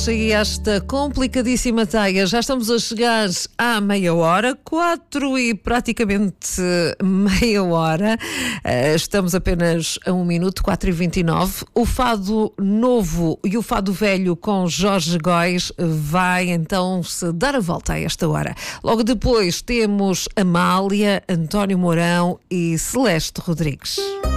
E esta complicadíssima teia, já estamos a chegar à meia hora, 4 e praticamente meia hora, estamos apenas a 1 minuto, 4h29. O fado novo e o fado velho com Jorge Góis vai então se dar a volta a esta hora. Logo depois temos Amália, António Mourão e Celeste Rodrigues.